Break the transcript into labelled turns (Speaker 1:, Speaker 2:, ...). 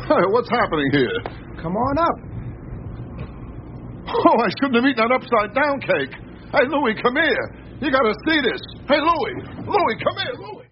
Speaker 1: Hey, what's happening here?
Speaker 2: Come on up.
Speaker 1: Oh, I shouldn't have eaten that upside-down cake. Hey, Louie, come here. You got to see this. Hey, Louie, come here, Louie.